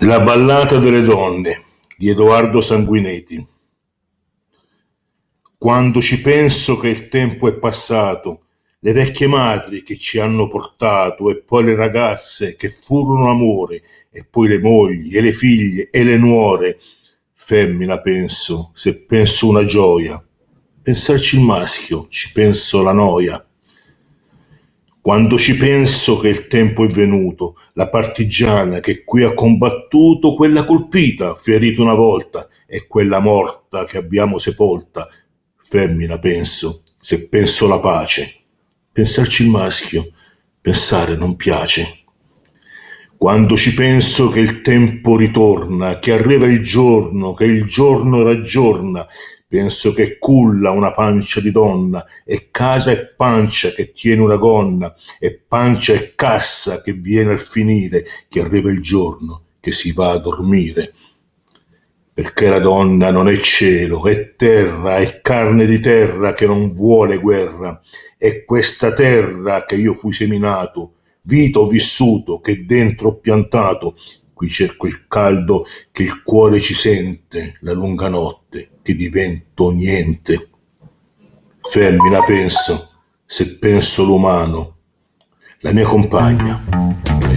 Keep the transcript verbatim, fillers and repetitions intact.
La ballata delle donne di Edoardo Sanguinetti. Quando ci penso che il tempo è passato, le vecchie madri che ci hanno portato e poi le ragazze che furono amore e poi le mogli e le figlie e le nuore, femmina penso, se penso una gioia, pensarci il maschio ci penso la noia. Quando ci penso che il tempo è venuto, la partigiana che qui ha combattuto, quella colpita, ferita una volta, e quella morta che abbiamo sepolta, femmina penso, se penso la pace. Pensarci il maschio, pensare non piace. Quando ci penso che il tempo ritorna, che arriva il giorno, che il giorno raggiorna, penso che culla una pancia di donna, e casa e pancia che tiene una gonna, e pancia e cassa che viene al finire, che arriva il giorno, che si va a dormire. Perché la donna non è cielo, è terra, è carne di terra che non vuole guerra, è questa terra che io fui seminato, vita ho vissuto, che dentro ho piantato, qui cerco il caldo che il cuore ci sente, la lunga notte che divento niente. Femmina penso, se penso l'umano, la mia compagna